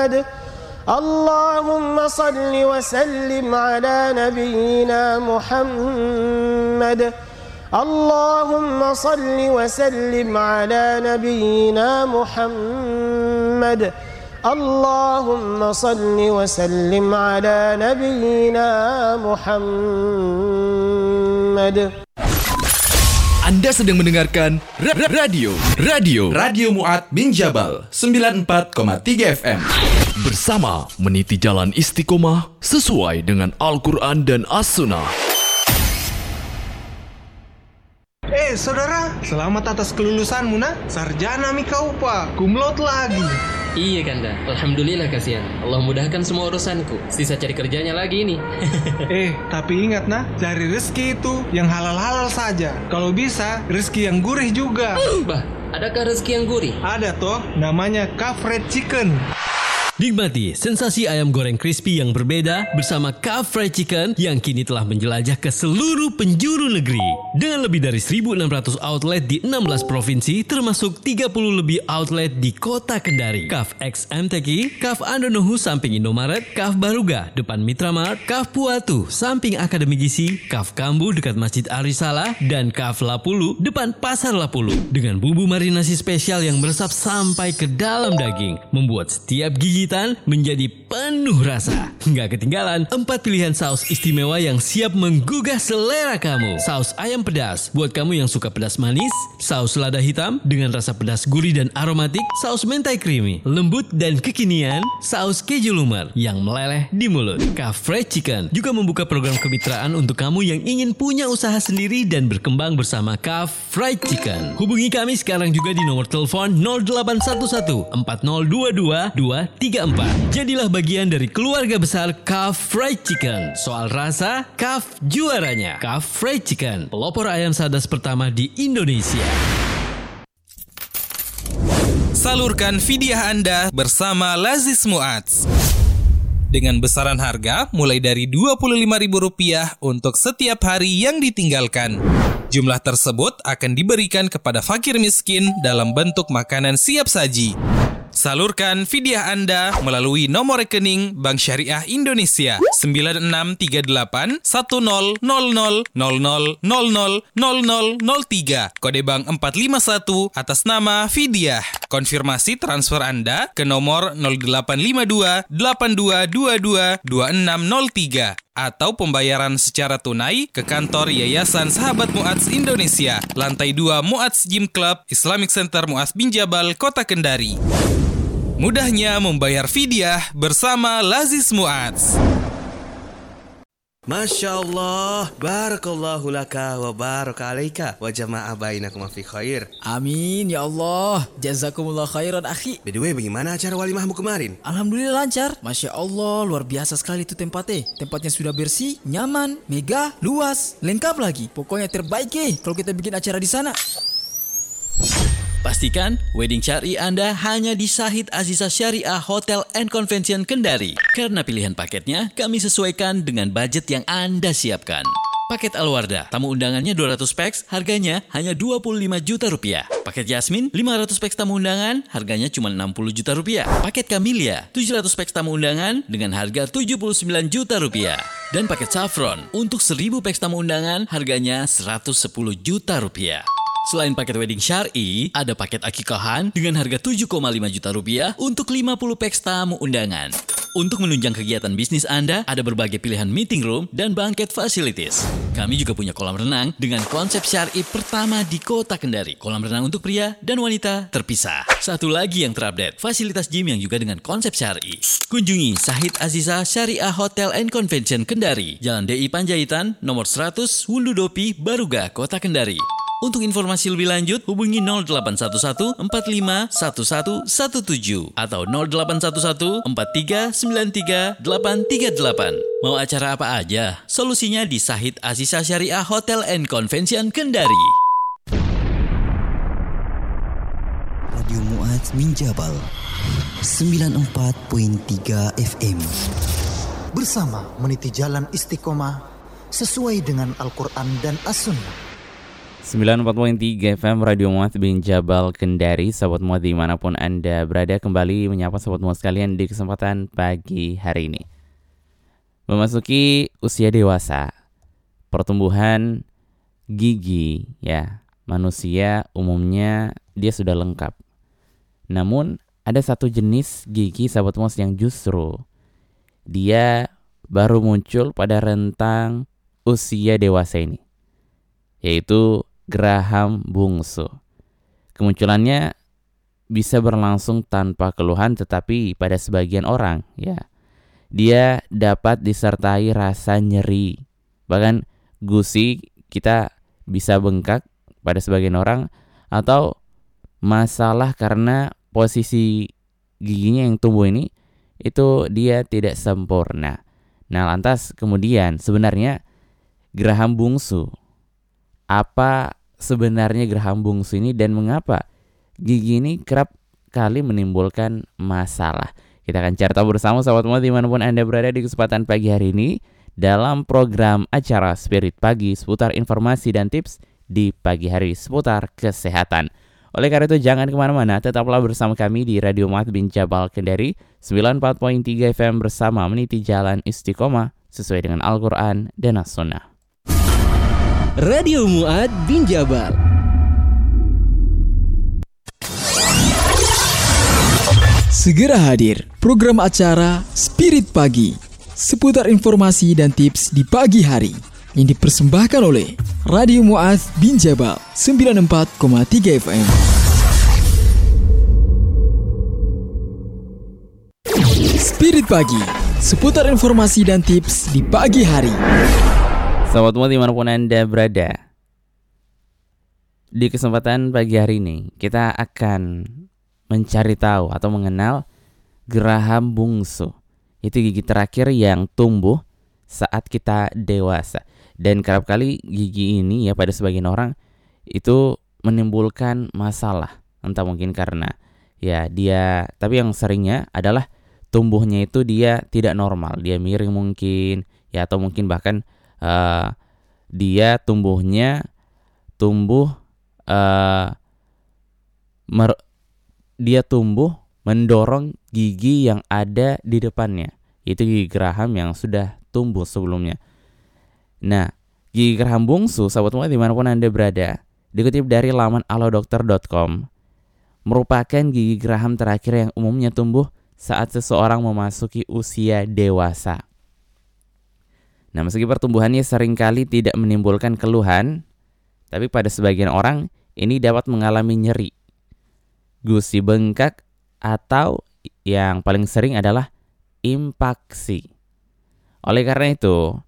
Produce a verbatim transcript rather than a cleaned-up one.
محمد اللهم صل وسلم على نبينا محمد اللهم صل وسلم على نبينا محمد اللهم صل وسلم على نبينا محمد. Anda sedang mendengarkan ra- ra- radio Radio Radio Mu'ad bin Jabal sembilan puluh empat koma tiga F M. Bersama meniti jalan istiqomah sesuai dengan Al-Quran dan As-Sunnah. Eh saudara, selamat atas kelulusanmu nak. Sarjana mi kau pak, kumlot lagi. Iya Kanda, alhamdulillah kasihan. Allah mudahkan semua urusanku. Sisa cari kerjanya lagi ini. Eh, tapi ingat nah, cari rezeki itu yang halal-halal saja. Kalau bisa, rezeki yang gurih juga. Bah, adakah rezeki yang gurih? Ada toh, namanya Kaf Fried Chicken. Nikmati sensasi ayam goreng crispy yang berbeda bersama Kaf Fried Chicken yang kini telah menjelajah ke seluruh penjuru negeri. Dengan lebih dari seribu enam ratus outlet di enam belas provinsi termasuk tiga puluh lebih outlet di kota Kendari. Kaf X M T Q, Kaf Andonohu samping Indomaret, Kaf Baruga depan Mitramart, Kaf Puatu samping Akademi Gizi, Kaf Kambu dekat Masjid Arisala, dan Kaf Lapulu depan Pasar Lapulu. Dengan bumbu marinasi spesial yang meresap sampai ke dalam daging, membuat setiap gigi menjadi penuh rasa. Nggak ketinggalan empat pilihan saus istimewa yang siap menggugah selera kamu. Saus ayam pedas buat kamu yang suka pedas manis, saus lada hitam dengan rasa pedas gurih dan aromatik, saus mentai creamy, lembut dan kekinian, saus keju lumer yang meleleh di mulut. Kaf Fried Chicken juga membuka program kemitraan untuk kamu yang ingin punya usaha sendiri dan berkembang bersama Kaf Fried Chicken. Hubungi kami sekarang juga di nomor telepon nol delapan satu satu empat nol dua dua dua tiga empat. Jadilah bagian dari keluarga besar Kaf Fried Chicken. Soal rasa, Kaf juaranya. Kaf Fried Chicken, pelopor ayam sadas pertama di Indonesia. Salurkan fidyah Anda bersama Lazis Mu'adz. Dengan besaran harga mulai dari dua puluh lima ribu rupiah untuk setiap hari yang ditinggalkan. Jumlah tersebut akan diberikan kepada fakir miskin dalam bentuk makanan siap saji. Salurkan fidyah Anda melalui nomor rekening Bank Syariah Indonesia sembilan enam tiga delapan satu nol nol nol nol nol nol nol nol nol nol tiga, kode bank empat lima satu atas nama Fidyah. Konfirmasi transfer Anda ke nomor nol delapan lima dua delapan dua dua dua dua enam nol tiga atau pembayaran secara tunai ke kantor Yayasan Sahabat Mu'adz Indonesia, lantai dua Mu'adz Gym Club, Islamic Center Mu'adz bin Jabal, Kota Kendari. Mudahnya membayar fidyah bersama Lazis Mu'adz. Masya Allah, barakallahu laka wa baraka alaika wa jama'a bainakum fi khair. Amin ya Allah, jazakumullah khairan akhi. By the way, bagaimana acara walimahmu kemarin? Alhamdulillah lancar. Masya Allah, luar biasa sekali itu tempatnya. Tempatnya sudah bersih, nyaman, megah, luas, lengkap lagi. Pokoknya terbaik eh kalau kita bikin acara di sana. Pastikan wedding syari Anda hanya di Syahid Azizah Syariah Hotel and Convention Kendari. Karena pilihan paketnya kami sesuaikan dengan budget yang Anda siapkan. Paket Alwarda, tamu undangannya dua ratus peks, harganya hanya dua puluh lima juta rupiah. Paket Yasmin, lima ratus peks tamu undangan, harganya cuma enam puluh juta rupiah. Paket Camellia, tujuh ratus peks tamu undangan dengan harga tujuh puluh sembilan juta rupiah. Dan paket Saffron, untuk seribu peks tamu undangan, harganya seratus sepuluh juta rupiah. Selain paket wedding syar'i, ada paket akikahan dengan harga tujuh koma lima juta rupiah untuk lima puluh peks tamu undangan. Untuk menunjang kegiatan bisnis Anda, ada berbagai pilihan meeting room dan banquet facilities. Kami juga punya kolam renang dengan konsep syar'i pertama di Kota Kendari. Kolam renang untuk pria dan wanita terpisah. Satu lagi yang terupdate, fasilitas gym yang juga dengan konsep syar'i. Kunjungi Syahid Azizah Syariah Hotel and Convention Kendari, Jalan D I Panjaitan, nomor seratus, Wundudopi, Baruga, Kota Kendari. Untuk informasi lebih lanjut, hubungi nol delapan satu satu empat lima satu satu satu tujuh atau nol delapan satu satu empat tiga sembilan tiga delapan tiga delapan. Mau acara apa aja? Solusinya di Syahid Azizah Syariah Hotel and Convention Kendari. Radio Mu'adz bin Jabal sembilan puluh empat koma tiga F M. Bersama meniti jalan istiqomah sesuai dengan Al-Quran dan As-Sunnah. sembilan puluh empat koma tiga F M Radio Muat bin Jabal Kendari. Sahabat Muat dimanapun Anda berada, kembali menyapa sahabat Muat sekalian di kesempatan pagi hari ini. Memasuki usia dewasa, pertumbuhan gigi ya manusia umumnya dia sudah lengkap. Namun ada satu jenis gigi sahabat Muat yang justru dia baru muncul pada rentang usia dewasa ini, yaitu geraham bungsu. Kemunculannya bisa berlangsung tanpa keluhan, tetapi pada sebagian orang ya dia dapat disertai rasa nyeri. Bahkan gusi kita bisa bengkak pada sebagian orang, atau masalah karena posisi giginya yang tumbuh ini itu dia tidak sempurna. Nah, lantas kemudian sebenarnya geraham bungsu, apa sebenarnya geraham bungsu ini dan mengapa gigi ini kerap kali menimbulkan masalah? Kita akan cari tahu bersama sahabat Muat dimanapun Anda berada di kesempatan pagi hari ini dalam program acara Spirit Pagi seputar informasi dan tips di pagi hari seputar kesehatan. Oleh karena itu jangan kemana-mana, tetaplah bersama kami di Radio Muat bin Jabal Kendari sembilan puluh empat koma tiga F M bersama meniti jalan istiqomah sesuai dengan Al-Quran dan As-Sunnah. Radio Muat bin Jabal. Segera hadir program acara Spirit Pagi seputar informasi dan tips di pagi hari yang dipersembahkan oleh Radio Muat bin Jabal sembilan puluh empat koma tiga F M. Spirit Pagi seputar informasi dan tips di pagi hari. Sahabat Muat dimanapun Anda berada, di kesempatan pagi hari ini kita akan mencari tahu atau mengenal geraham bungsu. Itu gigi terakhir yang tumbuh saat kita dewasa. Dan kerap kali gigi ini ya pada sebagian orang itu menimbulkan masalah. Entah mungkin karena ya dia, tapi yang seringnya adalah tumbuhnya itu dia tidak normal. Dia miring mungkin ya, atau mungkin bahkan Uh, dia tumbuhnya tumbuh uh, mer- dia tumbuh mendorong gigi yang ada di depannya, itu gigi geraham yang sudah tumbuh sebelumnya. Nah, gigi geraham bungsu sahabat Muat dimanapun Anda berada, dikutip dari laman alo dokter dot com, merupakan gigi geraham terakhir yang umumnya tumbuh saat seseorang memasuki usia dewasa. Nah, meski pertumbuhannya seringkali tidak menimbulkan keluhan, tapi pada sebagian orang ini dapat mengalami nyeri, gusi bengkak, atau yang paling sering adalah impaksi. Oleh karena itu,